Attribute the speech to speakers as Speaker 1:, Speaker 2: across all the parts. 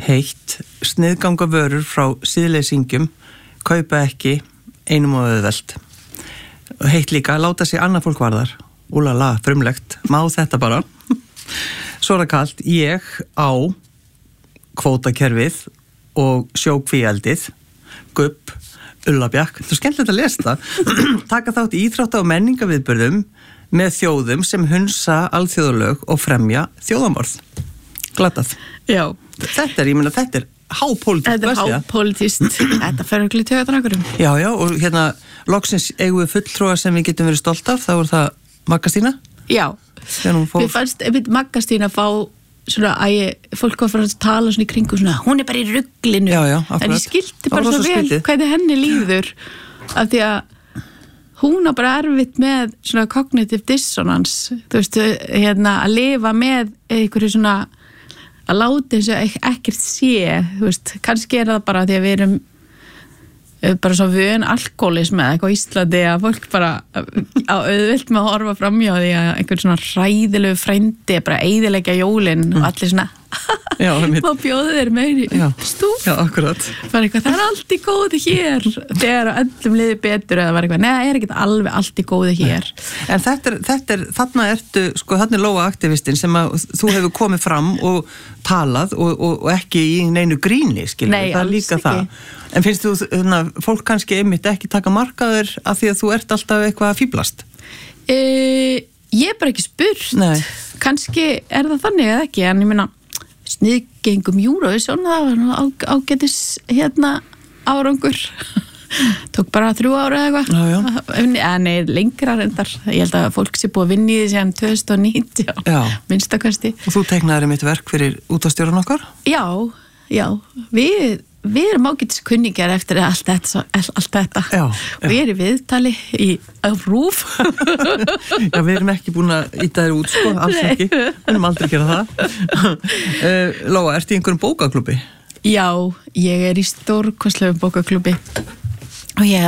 Speaker 1: heitt, sniðganga vörur frá siðleysingjum, kaupa ekki, einum og auðvelt. Heitt líka, láta sig annað fólk varðar. Úlala, frumlegt, má þetta bara. Svo kalt, ég á kvótakerfið og sjókvíeldið, gubb, ullabjakk. Það skemmtilegt að lesa það. Taka þátt í íþrótta- og menningaviðburðum með þjóðum sem hunsa alþjóðalög og fremja þjóðamorð. Glatað.
Speaker 2: Já.
Speaker 1: Þetta er hápólitískt.
Speaker 2: Þetta er hápólitískt. Þetta fer öll í taugadrakurum.
Speaker 1: Já, og hérna loksins eigum við fulltrúa sem við getum verið stolt af, þá það Maggastína.
Speaker 2: Já. Við fannst Maggastína fá svona fólk var fyrir að tala svona í kringu svona, hún bara í ruglinu.
Speaker 1: Já,
Speaker 2: en ég skildi bara svo vel hvernig henni líður af því að hún á bara erfitt með svona cognitive dissonance, þú veist, að lifa með einhverju svona að láta eins og ekkert sé, þú veist, kannski það bara því að við erum bara svo vön alkoholism eða eitthvað á Íslandi að fólk bara á auðvelt með að horfa framjá því að einhvern svona hræðilegu frændi bara eyðileggja jólin og allir svona má bjóða þér meiri stúf.
Speaker 1: Já, akkurat.
Speaker 2: Það er allt í góðu hér þegar öllum liði betur eða var eitthvað, neða, er ekkert alveg allt í góðu hér.
Speaker 1: En þarna ertu, sko, þarna Lóa aktivistin sem að þú hefur komið fram og talað og ekki í neinu gríni, skilur.
Speaker 2: Nei,
Speaker 1: það er líka ekki. Það. En finnst þú, fólk kannski einmitt ekki taka markaður af því að þú ert alltaf eitthvað að fíblast?
Speaker 2: Ég er bara ekki spurt.
Speaker 1: Nei.
Speaker 2: Kannski er það þannig eða ekki, en ég meina sniðgengum Eurovision, það var ágætis árangur. Tók bara 3 ára eða eitthvað. Nei, lengra reyndar. Ég held að fólk sé búið að vinna í því síðan 2019, minnstakosti.
Speaker 1: Og þú teknaðir mitt verk fyrir útvarpsstjórann okkar?
Speaker 2: Já, við erum ágætis kunningjar eftir allt þetta.
Speaker 1: Já.
Speaker 2: Við erum viðtali á RÚV.
Speaker 1: Já, við erum ekki búin að ýta þér út, sko, alls ekki. Við erum aldrei að gera það. Lóa, ertu í einhverjum bókaklúbbi?
Speaker 2: Já, ég er í stórkostlegum bókaklúbbi. Og ég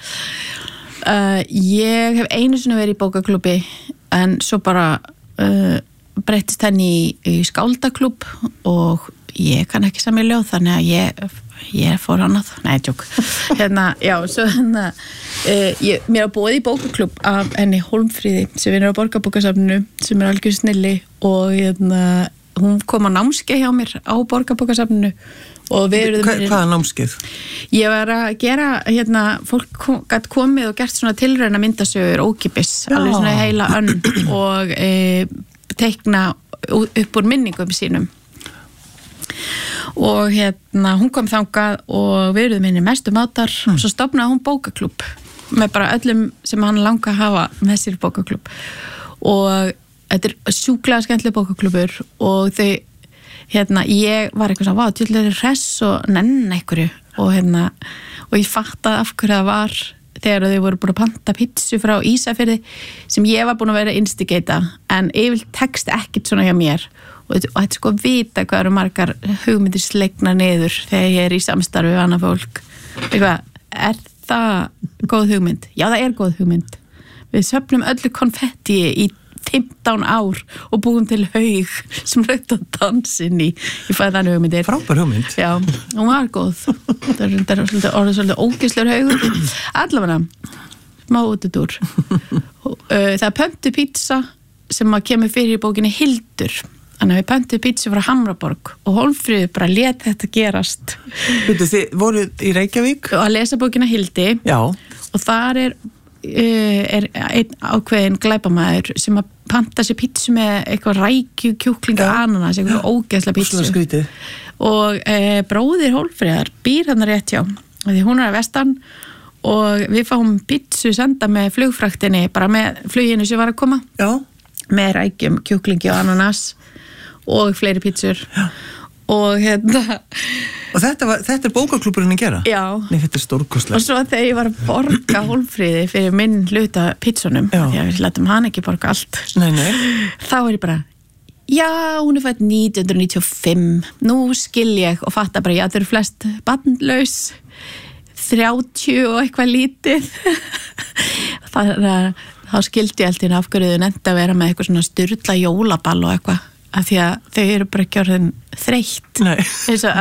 Speaker 2: hef einu sinni verið í bókaklúbbi, en svo bara breyttist henni í skáldaklúbb og ég kann ekki samið ljóð, þannig að ég fór annað. Nei, tjók. Svo mér var boðið í bókaklúbb af henni Hólmfríði sem vinnur á Borgarbókasafninu, sem er algjör snilli, og hún kom á námskeið hjá mér á Borgarbókasafninu.
Speaker 1: Hvaða námskeið?
Speaker 2: Ég var að gera, fólk gat komið og gert svona tilrauna myndasögur ókipis, alveg svona heila önn og teikna upp úr minningum sínum. Og hún kom þangað og við erum henni mestu mátar og svo stofnaði hún bókaklúbb með bara öllum sem hann langa að hafa með sér bókaklúbb, og þetta er sjúklega skemmtileg bókaklúbbur og þau ég var eitthvað svona, tjóðlega hress og nenn einhverju og ég fattaði af hverju það var þegar þau voru búin að panta pizzu frá Ísafirði sem ég var búin að vera instigata, en yfirleitt tekst ekkert svona hjá mér og þetta sko að vita hvað eru margar hugmyndir slegna niður þegar ég er í samstarfi við annað fólk. Eitthvað, er það góð hugmynd? Já, það er góð hugmynd. Við söfnum öllu konfetti í 15 ár og búum til haug sem raut að dansin í fæði þannig hugmyndir.
Speaker 1: Frábær hugmynd.
Speaker 2: Já, hún var góð. Það er svolítið ógeðslegur haugur. Allavega, smá útudúr. Það er pöntu pizza sem að kemur fyrir í bókinni Hildur. Þannig að við pöntu pizza frá Hamraborg og Hólmfríður bara lét þetta gerast.
Speaker 1: Þið voruð í Reykjavík?
Speaker 2: Og að lesa bókina Hildi.
Speaker 1: Já.
Speaker 2: Og þar er einn ákveðin glæpamaður sem að panta sér pizzu með eitthvað rækju, kjúklinga, ananas, eitthvað ógeðslega pizzu.
Speaker 1: Svona skrítið.
Speaker 2: Og bróðir Hólmfríðar býr hann rétt hjá, því hún er að vestan og við fáum pizzu senda með flugfraktinni, bara með fluginu sem var að koma.
Speaker 1: Já.
Speaker 2: Með rækjum, kjúklingi og ananas og fleiri pizzur. Já. Og
Speaker 1: Og þetta er bókaklúbburinn að gera?
Speaker 2: Já.
Speaker 1: Nei, þetta er stórkostlegt.
Speaker 2: Og svo þegar ég var að borga Hólmfríði fyrir minn hluta pizzunum, því að við letum hann ekki borga allt.
Speaker 1: Nei.
Speaker 2: Þá er ég bara, já, hún er fædd 1995, nú skil ég og fatta bara, já, þau eru flest barnlaus, 30 og eitthvað lítið. Þá skildi ég alltaf af hverju þau nefndi að vera með eitthvað svona sturla jólaball og eitthvað. Af því að þau eru bara ekki orðin þreytt.
Speaker 1: Nei.
Speaker 2: Þess að